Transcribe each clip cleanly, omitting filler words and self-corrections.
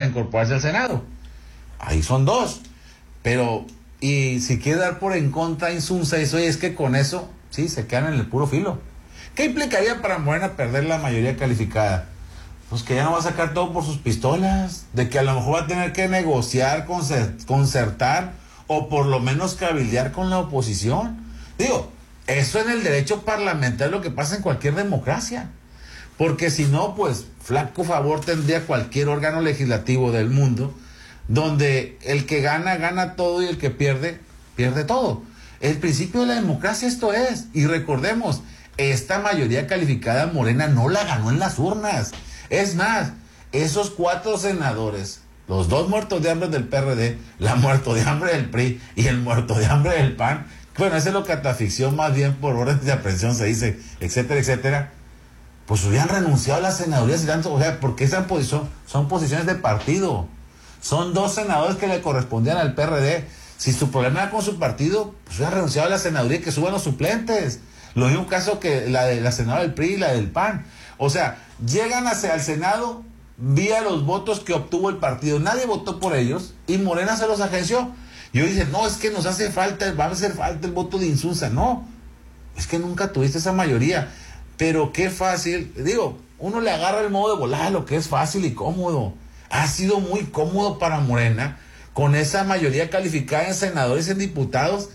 incorporarse al Senado. Ahí son 2. Pero, y si quiere dar por en contra Insunza, dice, oye, es que con eso, sí, se quedan en el puro filo. ¿Qué implicaría para Morena perder la mayoría calificada? Pues que ya no va a sacar todo por sus pistolas, de que a lo mejor va a tener que negociar, concertar, o por lo menos cabildear con la oposición. Digo, eso en el derecho parlamentario es lo que pasa en cualquier democracia. Porque si no, pues flaco favor tendría cualquier órgano legislativo del mundo, donde el que gana, gana todo y el que pierde, pierde todo. El principio de la democracia esto es. Y recordemos, esta mayoría calificada Morena no la ganó en las urnas. Es más, esos 4 senadores, los 2 muertos de hambre del PRD, la muerto de hambre del PRI y el muerto de hambre del PAN, bueno, esa es lo cataficción más bien por orden de aprehensión se dice, etcétera, etcétera, pues hubieran renunciado a las senadurías y tanto, o sea, porque esa posición son posiciones de partido. Son 2 senadores que le correspondían al PRD. Si su problema era con su partido, pues hubieran renunciado a la senaduría y que suban los suplentes. Lo mismo caso que la de la senadora del PRI y la del PAN. O sea, llegan hacia el Senado vía los votos que obtuvo el partido. Nadie votó por ellos y Morena se los agenció. Y hoy dicen, no, es que nos hace falta, va a hacer falta el voto de Insunza. No, es que nunca tuviste esa mayoría. Pero qué fácil, digo, uno le agarra el modo de volar, lo que es fácil y cómodo. Ha sido muy cómodo para Morena, con esa mayoría calificada en senadores y en diputados,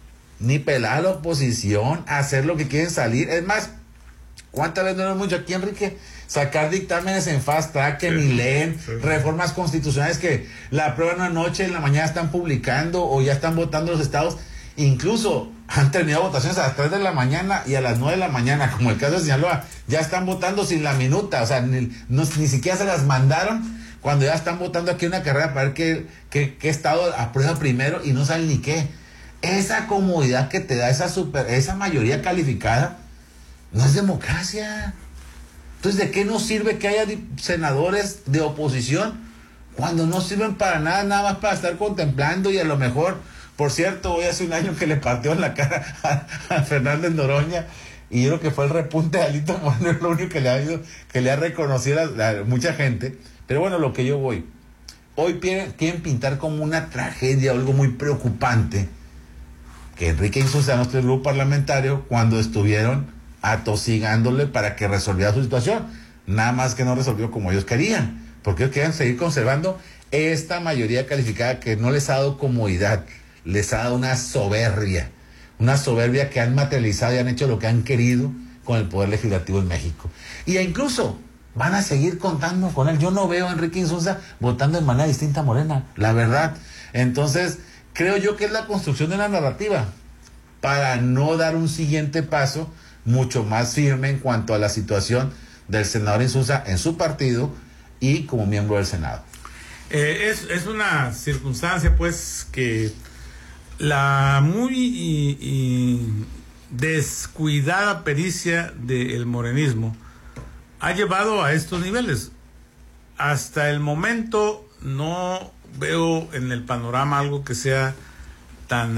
ni pelar a la oposición, hacer lo que quieren salir. Es más, ¿cuántas veces no lo hemos dicho aquí, Enrique? Sacar dictámenes en fast track que ni leen, reformas constitucionales que la aprueban una noche, en la mañana están publicando o ya están votando los estados. Incluso han terminado votaciones a las 3 de la mañana y a las 9 de la mañana, como el caso de Sinaloa, ya están votando sin la minuta, o sea, ni siquiera se las mandaron cuando ya están votando aquí una carrera para ver qué estado aprueba primero y no saben ni qué. Esa comodidad que te da esa mayoría calificada no es democracia. Entonces, ¿de qué nos sirve que haya senadores de oposición cuando no sirven para nada, nada más para estar contemplando? Y a lo mejor, por cierto, hoy hace un año que le partió en la cara a Fernández Noroña, y yo creo que fue el repunte de Alito Moreno, es lo único que le ha reconocido a mucha gente. Pero bueno, lo que yo voy, hoy quieren pintar como una tragedia o algo muy preocupante que Enrique Insunza, nuestro grupo parlamentario, cuando estuvieron atosigándole para que resolviera su situación, nada más que no resolvió como ellos querían, porque ellos querían seguir conservando esta mayoría calificada que no les ha dado comodidad, les ha dado una soberbia que han materializado y han hecho lo que han querido con el poder legislativo en México. Y incluso van a seguir contando con él. Yo no veo a Enrique Insunza votando de manera distinta a Morena, la verdad. Entonces, creo yo que es la construcción de una narrativa para no dar un siguiente paso mucho más firme en cuanto a la situación del senador Insunza en su partido y como miembro del Senado. Es una circunstancia, pues, que la muy descuidada pericia del morenismo ha llevado a estos niveles. Hasta el momento no veo en el panorama algo que sea tan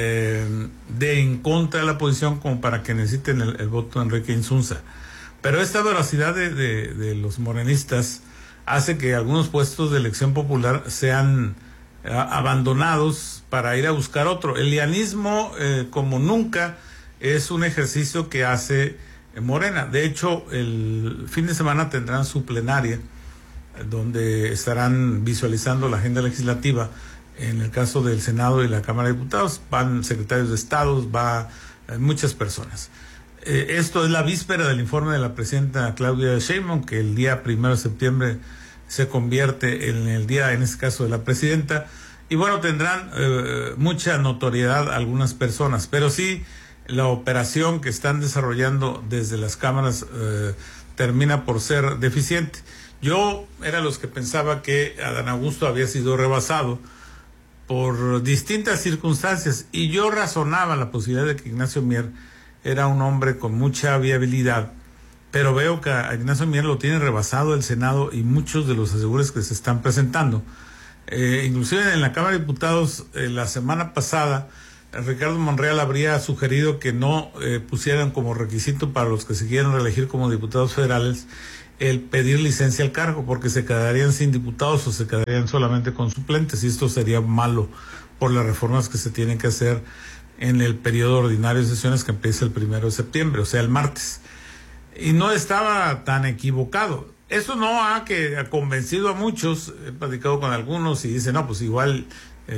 de en contra de la posición como para que necesiten el voto de Enrique Insunza. Pero esta veracidad de los morenistas hace que algunos puestos de elección popular sean abandonados para ir a buscar otro. El lianismo, como nunca, es un ejercicio que hace Morena. De hecho, el fin de semana tendrán su plenaria, donde estarán visualizando la agenda legislativa. En el caso del Senado y la Cámara de Diputados, van secretarios de Estado, va muchas personas. Esto es la víspera del informe de la presidenta Claudia Sheinbaum, que el día 1 de septiembre se convierte en el día, en este caso, de la presidenta. Y bueno, tendrán mucha notoriedad algunas personas, pero sí la operación que están desarrollando desde las cámaras termina por ser deficiente. Yo era los que pensaba que Adán Augusto había sido rebasado por distintas circunstancias, y yo razonaba la posibilidad de que Ignacio Mier era un hombre con mucha viabilidad, pero veo que a Ignacio Mier lo tiene rebasado el Senado y muchos de los asegures que se están presentando. Inclusive en la Cámara de Diputados, la semana pasada, Ricardo Monreal habría sugerido que no pusieran como requisito para los que se quieran reelegir como diputados federales el pedir licencia al cargo, porque se quedarían sin diputados o se quedarían solamente con suplentes, y esto sería malo por las reformas que se tienen que hacer en el periodo ordinario de sesiones que empieza el 1 de septiembre, o sea, el martes. Y no estaba tan equivocado. Eso no ha convencido a muchos. He platicado con algunos y dicen, no, pues igual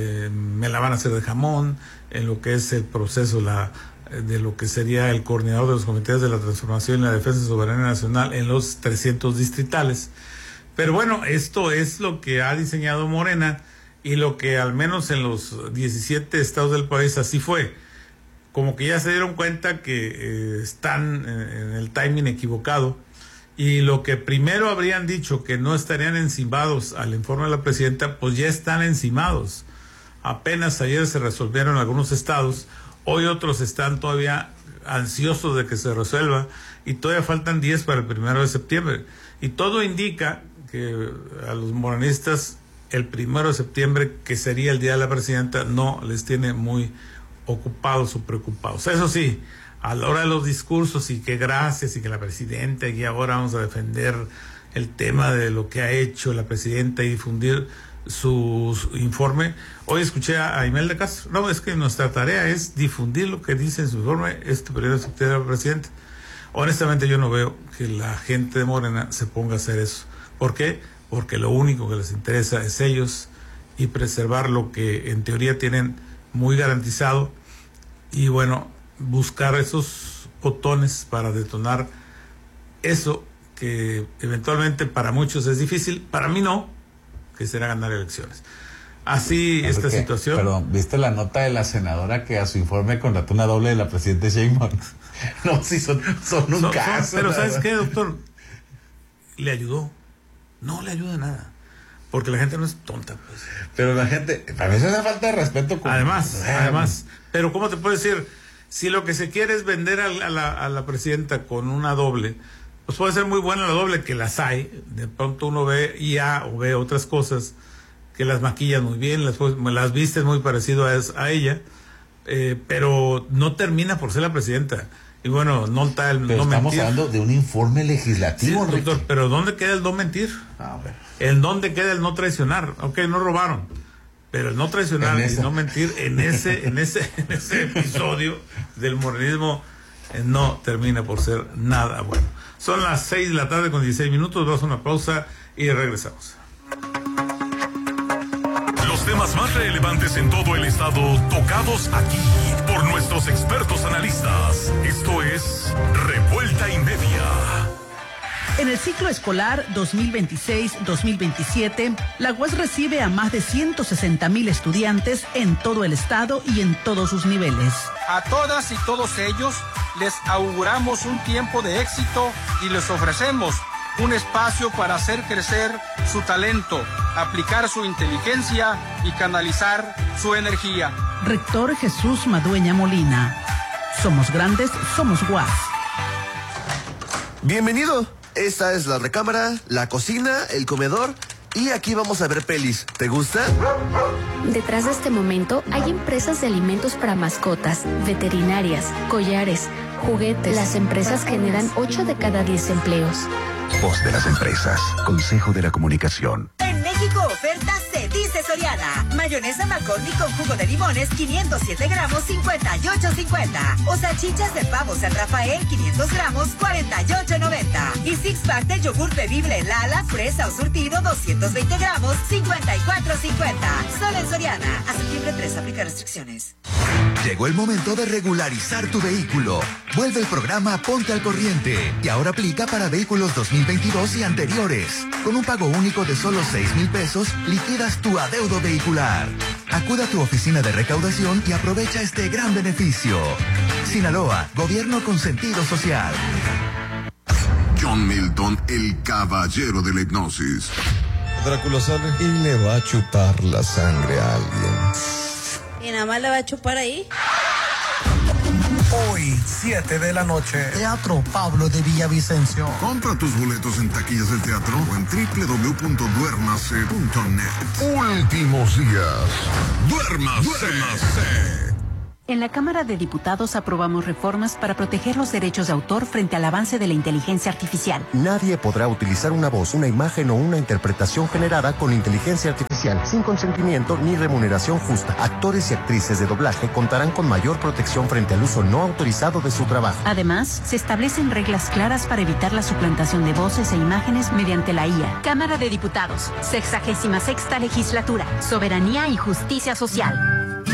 me la van a hacer de jamón en lo que es el proceso de lo que sería el coordinador de los comités de la transformación y la defensa soberana nacional en los 300 distritales. Pero bueno, esto es lo que ha diseñado Morena y lo que al menos en los 17 estados del país así fue. Como que ya se dieron cuenta que están en el timing equivocado, y lo que primero habrían dicho que no estarían encimados al informe de la presidenta, pues ya están encimados. Apenas ayer se resolvieron algunos estados. Hoy otros están todavía ansiosos de que se resuelva y todavía faltan 10 para el 1 de septiembre. Y todo indica que a los morenistas el 1 de septiembre, que sería el día de la presidenta, no les tiene muy ocupados o preocupados. Eso sí, a la hora de los discursos y que gracias y que la presidenta y ahora vamos a defender el tema de lo que ha hecho la presidenta y difundir su informe. Hoy escuché a Imelda Castro. No, es que nuestra tarea es difundir lo que dice en su informe este periodo de septiembre, presidente. Honestamente yo no veo que la gente de Morena se ponga a hacer eso. ¿Por qué? Porque lo único que les interesa es ellos y preservar lo que en teoría tienen muy garantizado, y bueno, buscar esos botones para detonar eso que eventualmente para muchos es difícil, para mí no, que será ganar elecciones. Así esta situación. Perdón, ¿viste la nota de la senadora que a su informe contrató una doble de la presidenta Sheinbaum? No, sí, son un caso. Pero ¿sabes qué, doctor? Le ayudó. No le ayuda nada. Porque la gente no es tonta, pues. Pero la gente, para mí eso es una falta de respeto. Además, pero ¿cómo te puedo decir? Si lo que se quiere es vender a la presidenta con una doble, pues puede ser muy buena la doble, que las hay. De pronto uno ve IA o ve otras cosas que las maquillan muy bien, las vistes muy parecido a ella, pero no termina por ser la presidenta. Y bueno, no está el pero no estamos mentir. hablando de un informe legislativo, sí, doctor, pero ¿dónde queda el no mentir? ¿En dónde queda el no traicionar? Ok, no robaron, pero el no traicionar y no mentir en ese episodio del morenismo no termina por ser nada bueno. Son las 6 de la tarde con 16 minutos, vamos a una pausa y regresamos. Los temas más relevantes en todo el estado tocados aquí por nuestros expertos analistas. Esto es Revuelta y Media. En el ciclo escolar 2026-2027, la UAS recibe a más de 160,000 estudiantes en todo el estado y en todos sus niveles. A todas y todos ellos les auguramos un tiempo de éxito y les ofrecemos un espacio para hacer crecer su talento, aplicar su inteligencia y canalizar su energía. Rector Jesús Madueña Molina. Somos grandes, somos UAS. Bienvenido. Esta es la recámara, la cocina, el comedor y aquí vamos a ver pelis. ¿Te gusta? Detrás de este momento hay empresas de alimentos para mascotas, veterinarias, collares, juguetes. Las empresas generan 8 de cada 10 empleos. Voz de las empresas. Consejo de la Comunicación. En México ofertas se dice Soriana. Mayonesa McCormick con jugo de limones 507 gramos 58.50. O salchichas de pavo San Rafael 500 gramos 48.90. Y six pack de yogur bebible Lala, fresa o surtido 220 gramos 54.50. Solo en Soriana. A septiembre 3 aplica restricciones. Llegó el momento de regularizar tu vehículo. Vuelve el programa Ponte al Corriente y ahora aplica para vehículos 2022 y anteriores. Con un pago único de solo 6,000 pesos, liquidas tu adeudo vehicular. Acuda a tu oficina de recaudación y aprovecha este gran beneficio. Sinaloa, gobierno con sentido social. John Milton, el caballero de la hipnosis. Drácula sale y le va a chupar la sangre a alguien. Y nada más le va a chupar ahí. Hoy, 7 de la noche, Teatro Pablo de Villavicencio. Compra tus boletos en taquillas del teatro o en www.duermase.net. Últimos días. ¡Duérmase! En la Cámara de Diputados aprobamos reformas para proteger los derechos de autor frente al avance de la inteligencia artificial. Nadie podrá utilizar una voz, una imagen o una interpretación generada con inteligencia artificial sin consentimiento ni remuneración justa. Actores y actrices de doblaje contarán con mayor protección frente al uso no autorizado de su trabajo. Además, se establecen reglas claras para evitar la suplantación de voces e imágenes mediante la IA. Cámara de Diputados, 66ª Legislatura, Soberanía y Justicia Social.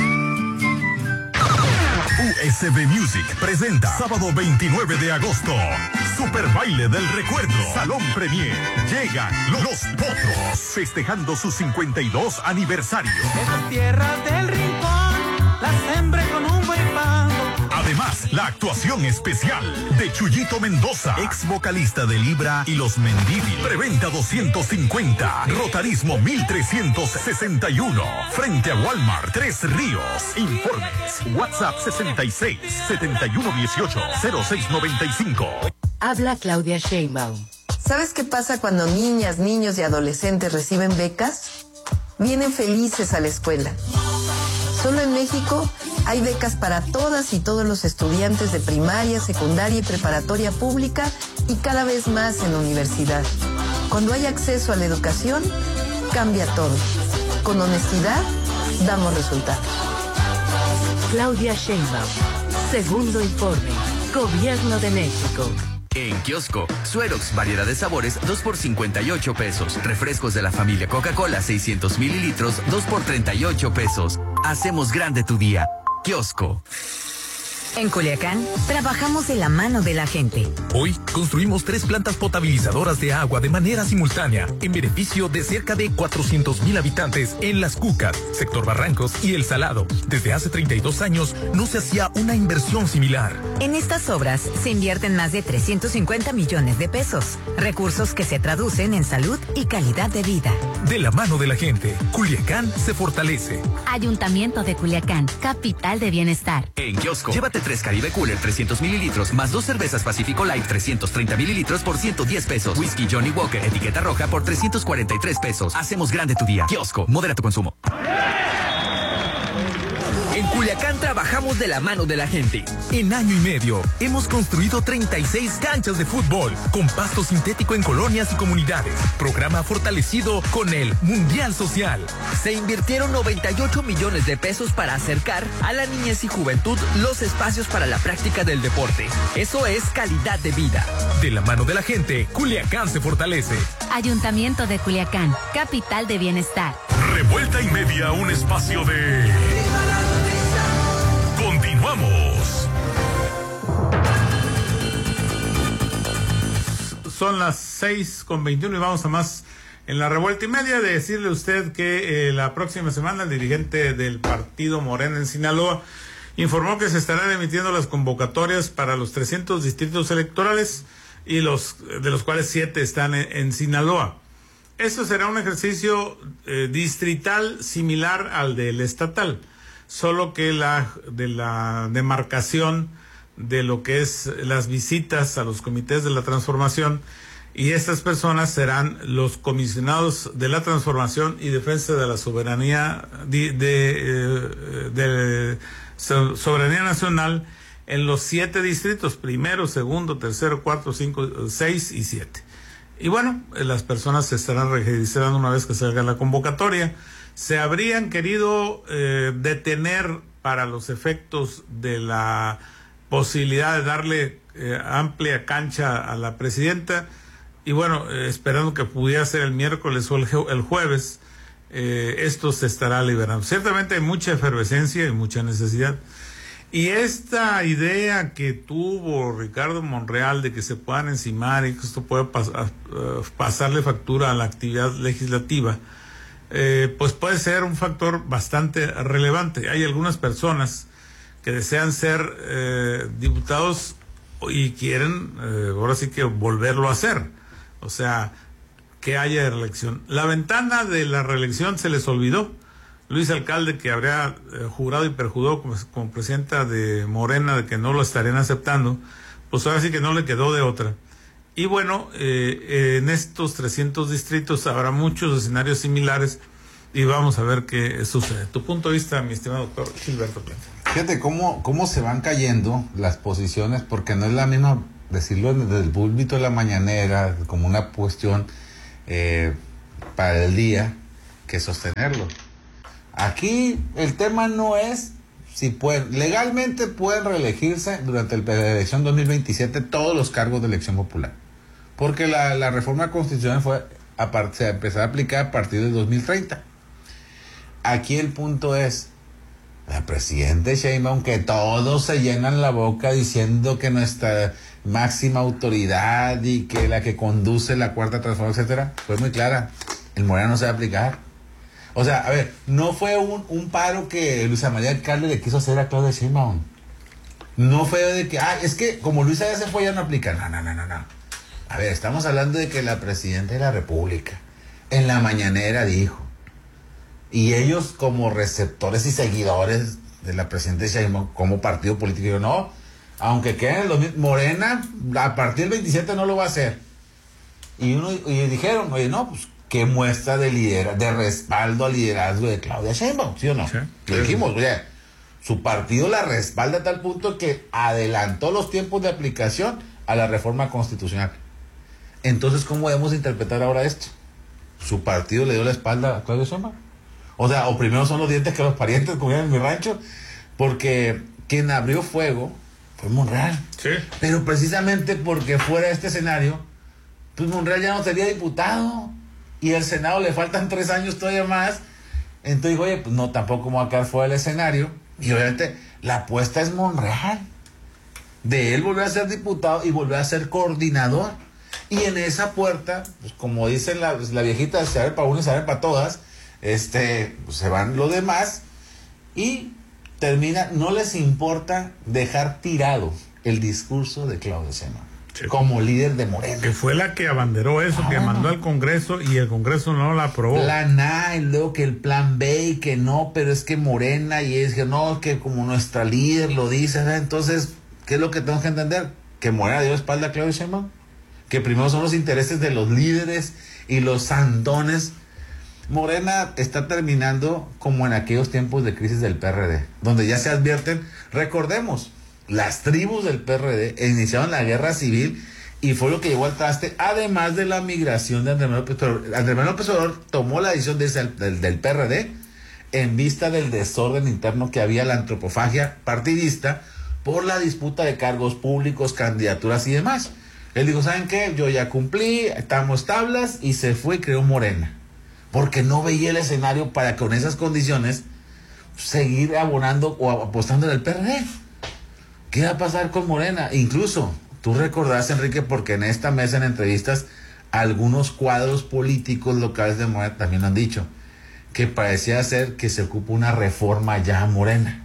USB Music presenta sábado 29 de agosto Super Baile del Recuerdo, Salón Premier. Llegan los Potros festejando su 52 aniversario. Esas tierras del rincón las sembré con un buen palo. Además, la actuación especial de Chuyito Mendoza, ex vocalista de Libra y Los Mendívil. Preventa 250, Rotarismo 1361, frente a Walmart, Tres Ríos. Informes, WhatsApp 66 7118 0695. Habla Claudia Sheinbaum. ¿Sabes qué pasa cuando niñas, niños y adolescentes reciben becas? Vienen felices a la escuela. Solo en México hay becas para todas y todos los estudiantes de primaria, secundaria y preparatoria pública y cada vez más en la universidad. Cuando hay acceso a la educación, cambia todo. Con honestidad, damos resultados. Claudia Sheinbaum. Segundo informe. Gobierno de México. En kiosco, Suerox, variedad de sabores, 2 por 58 pesos. Refrescos de la familia Coca-Cola, 600 mililitros, 2 por 38 pesos. Hacemos grande tu día. Kiosco. En Culiacán, trabajamos de la mano de la gente. Hoy construimos 3 plantas potabilizadoras de agua de manera simultánea, en beneficio de cerca de 400,000 habitantes en Las Cucas, Sector Barrancos y El Salado. Desde hace 32 años no se hacía una inversión similar. En estas obras se invierten más de 350 millones de pesos, recursos que se traducen en salud y calidad de vida. De la mano de la gente, Culiacán se fortalece. Ayuntamiento de Culiacán, capital de bienestar. En kiosco, llévate 3 Caribe Cooler 300 mililitros más 2 cervezas Pacífico Light 330 mililitros por 110 pesos. Whisky Johnny Walker etiqueta roja por 343 pesos. Hacemos grande tu día. Kiosco, modera tu consumo. En Culiacán trabajamos de la mano de la gente. En año y medio hemos construido 36 canchas de fútbol con pasto sintético en colonias y comunidades. Programa fortalecido con el Mundial Social. Se invirtieron 98 millones de pesos para acercar a la niñez y juventud los espacios para la práctica del deporte. Eso es calidad de vida. De la mano de la gente, Culiacán se fortalece. Ayuntamiento de Culiacán, capital de bienestar. Revuelta y media, un espacio de... Continuamos. Son las 6:21 y vamos a más en la revuelta y media. De decirle a usted que la próxima semana el dirigente del partido Morena en Sinaloa informó que se estarán emitiendo las convocatorias para los 300 distritos electorales y de los cuales 7 están en Sinaloa. Esto será un ejercicio distrital similar al del estatal, solo que de la demarcación de lo que es las visitas a los comités de la transformación, y estas personas serán los comisionados de la transformación y defensa de la soberanía de soberanía nacional en los 7 distritos, primero, segundo, tercero, cuarto, 5, 6 y 7. Y bueno, las personas se estarán registrando una vez que salga la convocatoria. Se habrían querido detener para los efectos de la posibilidad de darle amplia cancha a la presidenta, y bueno, esperando que pudiera ser el miércoles o el jueves, esto se estará liberando. Ciertamente hay mucha efervescencia y mucha necesidad. Y esta idea que tuvo Ricardo Monreal de que se puedan encimar y que esto pueda pasarle factura a la actividad legislativa, pues puede ser un factor bastante relevante. Hay algunas personas que desean ser diputados y quieren ahora sí que volverlo a hacer, o sea, que haya reelección. La ventana de la reelección se les olvidó. Luis Alcalde, que habría jurado y perjuró como presidenta de Morena de que no lo estarían aceptando, pues ahora sí que no le quedó de otra. Y bueno, en estos 300 distritos habrá muchos escenarios similares y vamos a ver qué sucede. Tu punto de vista, mi estimado doctor Gilberto Plata. Fíjate cómo se van cayendo las posiciones, porque no es la misma decirlo desde el púlpito de la mañanera como una cuestión para el día que sostenerlo. Aquí el tema no es si pueden, legalmente pueden reelegirse durante la elección 2027 todos los cargos de elección popular, porque la reforma constitucional se empezó a aplicar a partir del 2030. Aquí el punto es, la presidenta Sheinbaum, que todos se llenan la boca diciendo que nuestra máxima autoridad y que la que conduce la cuarta transformación, etcétera, fue muy clara: el Morena no se va a aplicar. O sea, a ver, no fue un paro que Luisa María Alcalde le quiso hacer a Claudia Sheinbaum. No fue de que, es que como Luisa ya se fue, ya no aplica. No. A ver, estamos hablando de que la presidenta de la República en la mañanera dijo, y ellos como receptores y seguidores de la presidenta Sheinbaum como partido político, digo, no, aunque quede en el 2000, Morena a partir del 27 no lo va a hacer. Y dijeron, oye, no, pues qué muestra de respaldo al liderazgo de Claudia Sheinbaum, ¿sí o no? Sí. Lo dijimos, oye, su partido la respalda a tal punto que adelantó los tiempos de aplicación a la reforma constitucional. Entonces, ¿cómo debemos interpretar ahora esto? ¿Su partido le dio la espalda a Claudia Sheinbaum? O sea, o primero son los dientes que los parientes, como en mi rancho, porque quien abrió fuego fue Monreal. Sí. Pero precisamente porque fuera este escenario, pues Monreal ya no sería diputado y el Senado le faltan 3 años todavía más. Entonces digo, oye, pues no, tampoco me voy a quedar fuera del escenario. Y obviamente la apuesta es Monreal. De él volver a ser diputado y volver a ser coordinador. Y en esa puerta, pues como dicen la viejita, se abre para uno y se abre para todas, pues se van los demás y termina, no les importa dejar tirado el discurso de Claudia Sheinbaum. Sí. Como líder de Morena. Que fue la que abanderó eso, que mandó al Congreso y el Congreso no la aprobó. Plan A, y luego que el plan B, y que no, pero es que Morena, y es que no, que como nuestra líder lo dice, ¿verdad? Entonces, ¿qué es lo que tenemos que entender? Que Morena dio espalda a Claudia Sheinbaum, que primero son los intereses de los líderes y los sandones. Morena está terminando como en aquellos tiempos de crisis del PRD, donde ya se advierten, recordemos, las tribus del PRD iniciaron la guerra civil y fue lo que llevó al traste, además de la migración de Andrés Manuel López Obrador. Andrés Manuel López Obrador tomó la decisión de irse del PRD en vista del desorden interno que había, la antropofagia partidista por la disputa de cargos públicos, candidaturas y demás. Él dijo, ¿saben qué? Yo ya cumplí, estamos tablas, y se fue y creó Morena, porque no veía el escenario para con esas condiciones seguir abonando o apostando en el PRD. ¿Qué va a pasar con Morena? Incluso, tú recordás, Enrique, porque en esta mesa, en entrevistas, algunos cuadros políticos locales de Morena también lo han dicho, que parecía ser que se ocupa una reforma ya a Morena,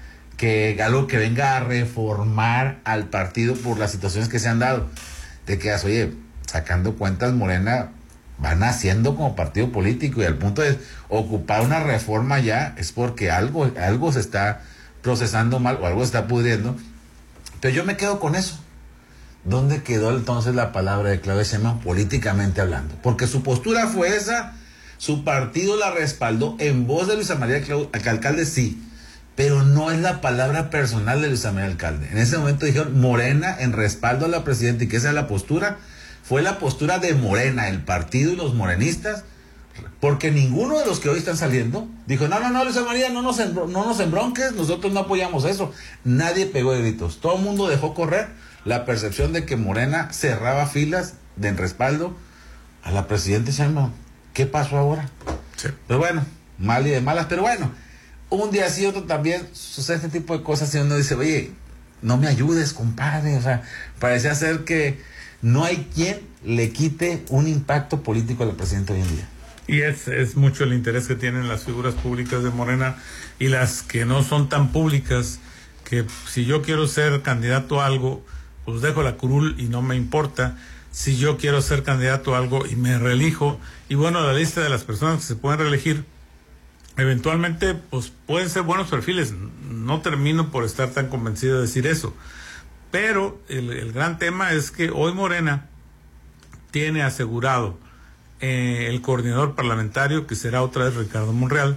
que algo que venga a reformar al partido por las situaciones que se han dado. Te quedas, oye, sacando cuentas, Morena va naciendo como partido político, y al punto de ocupar una reforma ya es porque algo se está procesando mal o algo se está pudriendo. Pero yo me quedo con eso. ¿Dónde quedó entonces la palabra de Claudia Sheinbaum políticamente hablando? Porque su postura fue esa, su partido la respaldó en voz de Luisa María Alcalde, sí, pero no es la palabra personal de Luisa María Alcalde. En ese momento dijeron Morena en respaldo a la presidenta, y que esa es la postura, fue la postura de Morena, el partido y los morenistas, porque ninguno de los que hoy están saliendo dijo, no, Luisa María, no nos embronques, nosotros no apoyamos eso. Nadie pegó de gritos, todo el mundo dejó correr la percepción de que Morena cerraba filas de respaldo a la presidenta Sheinbaum. ¿Qué pasó ahora? Sí. Pero bueno, mal y de malas, pero bueno, un día sí, otro también sucede este tipo de cosas, y uno dice, oye, no me ayudes, compadre. O sea, parecía ser que no hay quien le quite un impacto político a la presidenta hoy en día. Y es mucho el interés que tienen las figuras públicas de Morena y las que no son tan públicas, que si yo quiero ser candidato a algo, pues dejo la curul y no me importa. Si yo quiero ser candidato a algo y me reelijo, y bueno, la lista de las personas que se pueden reelegir, eventualmente pues pueden ser buenos perfiles. No termino por estar tan convencido de decir eso. Pero el gran tema es que hoy Morena tiene asegurado el coordinador parlamentario, que será otra vez Ricardo Monreal,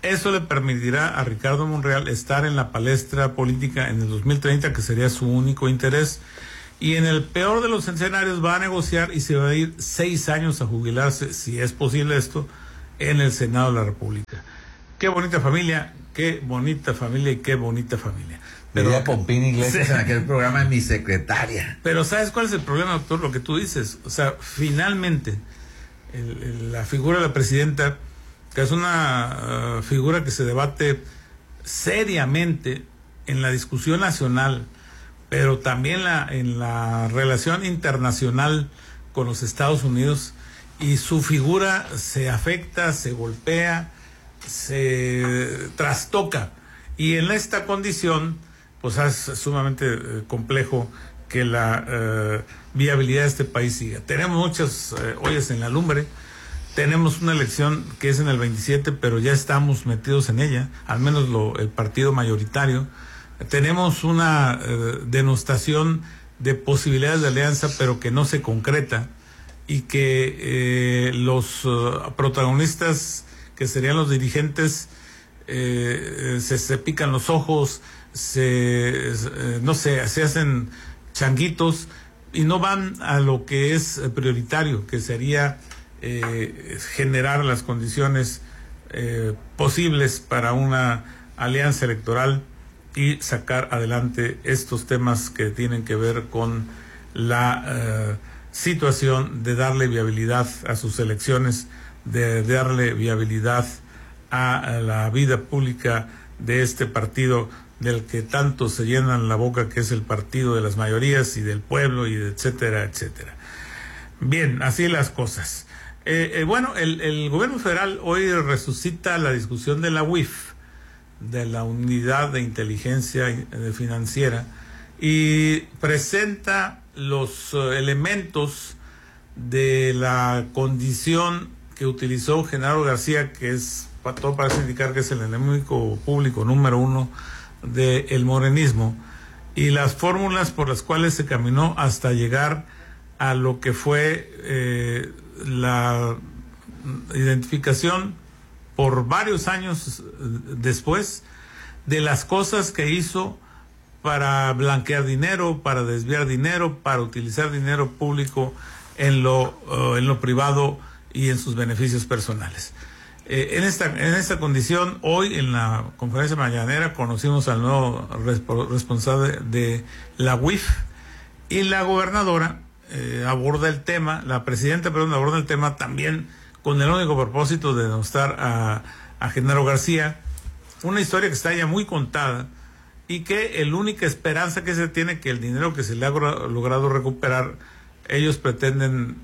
Eso le permitirá a Ricardo Monreal estar en la palestra política en el 2030, que sería su único interés. Y en el peor de los escenarios va a negociar y se va a ir 6 años a jubilarse, si es posible esto, en el Senado de la República. Qué bonita familia y qué bonita familia. Pero Pompín Iglesias en aquel programa de Mi Secretaria. Pero ¿sabes cuál es el problema, doctor? Lo que tú dices. O sea, finalmente, la figura de la presidenta, que es una figura que se debate seriamente en la discusión nacional, pero también en la relación internacional con los Estados Unidos, y su figura se afecta, se golpea, se trastoca, y en esta condición pues es sumamente complejo que la viabilidad de este país siga. Tenemos muchas ollas en la lumbre, tenemos una elección que es en el 27, pero ya estamos metidos en ella, al menos el partido mayoritario. Tenemos una denostación de posibilidades de alianza, pero que no se concreta, y que los protagonistas, que serían los dirigentes, se pican los ojos, se hacen changuitos y no van a lo que es prioritario, que sería generar las condiciones posibles para una alianza electoral y sacar adelante estos temas que tienen que ver con la situación de darle viabilidad a sus elecciones, de darle viabilidad a la vida pública de este partido del que tanto se llenan la boca, que es el partido de las mayorías y del pueblo, y etcétera, etcétera. Bien, así las cosas. Bueno, el gobierno federal hoy resucita la discusión de la UIF, de la Unidad de Inteligencia Financiera, y presenta los elementos de la condición que utilizó Genaro García, que es, todo parece indicar que es el enemigo público número 1 del morenismo, y las fórmulas por las cuales se caminó hasta llegar a lo que fue la identificación por varios años después de las cosas que hizo para blanquear dinero, para desviar dinero, para utilizar dinero público en lo privado y en sus beneficios personales. En esta condición, hoy en la conferencia mañanera conocimos al nuevo responsable de la UIF, y la gobernadora aborda el tema, la presidenta, aborda el tema también con el único propósito de denostar a Genaro García, una historia que está ya muy contada, y que la única esperanza que se tiene, que el dinero que se le ha logrado recuperar, ellos pretenden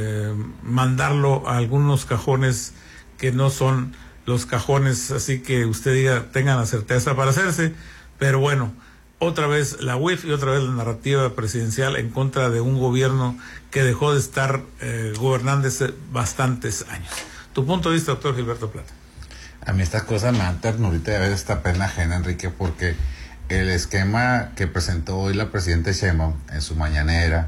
mandarlo a algunos cajones que no son los cajones, así que usted diga, tengan la certeza para hacerse. Pero bueno, otra vez la UIF y otra vez la narrativa presidencial en contra de un gobierno que dejó de estar gobernando hace bastantes años. Tu punto de vista, doctor Gilberto Plata. A mí estas cosas me dan ternurita y a veces esta pena ajena, Enrique, porque el esquema que presentó hoy la presidenta Sheinbaum en su mañanera,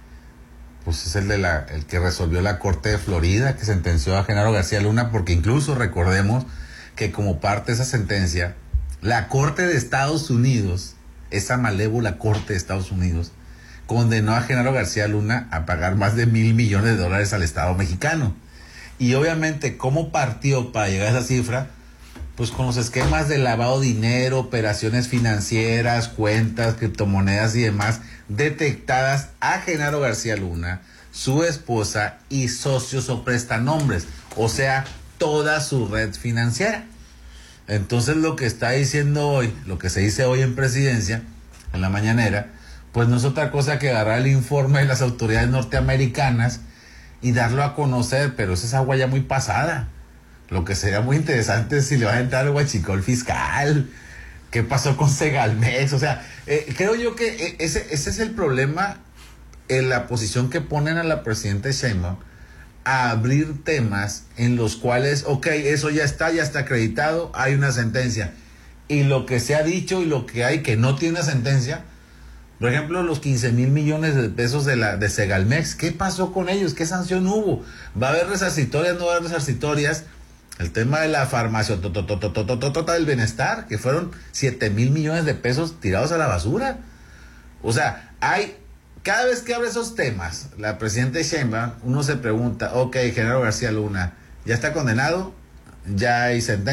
pues es el que resolvió la Corte de Florida, que sentenció a Genaro García Luna, porque incluso recordemos que como parte de esa sentencia, la Corte de Estados Unidos, esa malévola Corte de Estados Unidos, condenó a Genaro García Luna a pagar más de $1,000 millones al Estado mexicano. Y obviamente, ¿cómo partió para llegar a esa cifra? Pues con los esquemas de lavado de dinero, operaciones financieras, cuentas, criptomonedas y demás detectadas a Genaro García Luna, su esposa y socios o prestanombres, o sea, toda su red financiera. Entonces lo que está diciendo hoy, lo que se dice hoy en presidencia, en la mañanera, pues no es otra cosa que agarrar el informe de las autoridades norteamericanas y darlo a conocer, pero esa es agua ya muy pasada. Lo que sería muy interesante es si le va a entrar el huachicol fiscal. ¿Qué pasó con Segalmex? O sea, creo yo que ese es el problema en la posición que ponen a la presidenta Sheinbaum, a abrir temas en los cuales, ok, eso ya está acreditado, hay una sentencia. Y lo que se ha dicho y lo que hay que no tiene una sentencia, por ejemplo, los 15,000 millones de pesos de Segalmex, ¿qué pasó con ellos? ¿Qué sanción hubo? ¿Va a haber resarcitorias? ¿No va a haber resarcitorias? El tema de la farmacia del bienestar, que fueron 7,000 millones de pesos tirados a la basura. O sea, cada vez que abre esos temas, la presidenta Sheinbaum, uno se pregunta, ok, Genaro García Luna, ¿ya está condenado? ¿Ya hay sentencia?